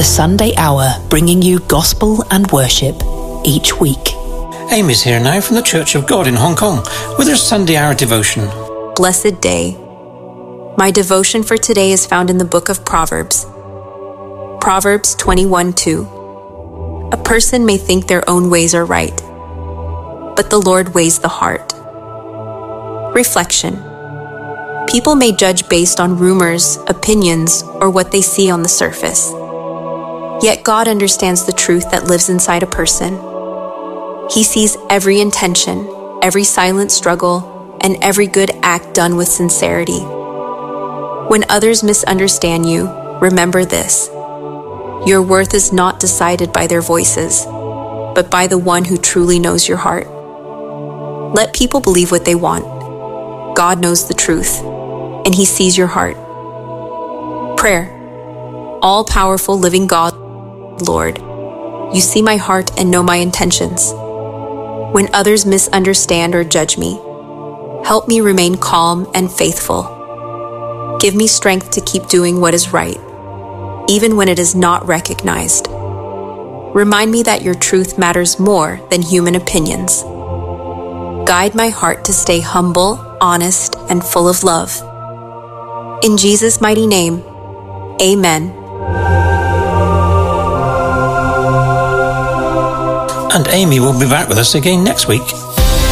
Sunday Hour, bringing you gospel and worship each week. Amy's here now from the Church of God in Hong Kong with her Sunday Hour devotion. Blessed day. My devotion for today is found in the book of Proverbs. Proverbs 21:2. A person may think their own ways are right, but the Lord weighs the heart. Reflection. People may judge based on rumors, opinions, or what they see on the surface. Yet God understands the truth that lives inside a person. He sees every intention, every silent struggle, and every good act done with sincerity. When others misunderstand you, remember this. Your worth is not decided by their voices, but by the one who truly knows your heart. Let people believe what they want. God knows the truth, and He sees your heart. Prayer. All-powerful living God, Lord, you see my heart and know my intentions. When others misunderstand or judge me, help me remain calm and faithful. Give me strength to keep doing what is right, even when it is not recognized. Remind me that your truth matters more than human opinions. Guide my heart to stay humble, honest, and full of love. In Jesus' mighty name, amen. And Amy will be back with us again next week.